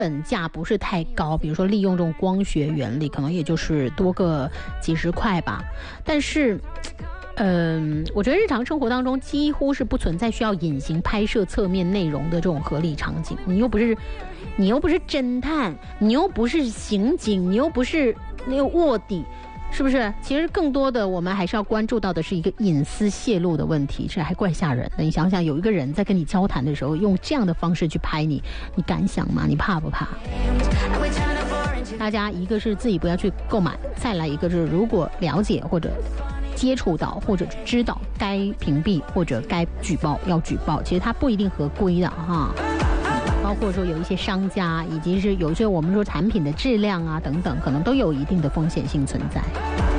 本价不是太高，比如说利用这种光学原理，可能也就是多个几十块吧。但是我觉得日常生活当中几乎是不存在需要隐形拍摄侧面内容的这种合理场景。你又不是侦探，你又不是刑警，你又不是那个卧底，是不是？其实更多的我们还是要关注到的是一个隐私泄露的问题，这还怪吓人的。你想想，有一个人在跟你交谈的时候用这样的方式去拍你，你敢想吗？你怕不怕？大家一个是自己不要去购买，再来一个是如果了解或者接触到或者知道该屏蔽或者该举报要举报，其实它不一定合规的哈。包括说有一些商家，以及是有一些我们说产品的质量啊等等，可能都有一定的风险性存在。